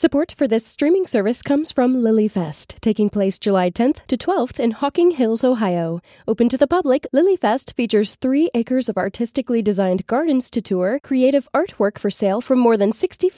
Support for this streaming service comes from LilyFest, taking place July 10th to 12th in Hocking Hills, Ohio. Open to the public, LilyFest features 3 acres of artistically designed gardens to tour, creative artwork for sale from more than 60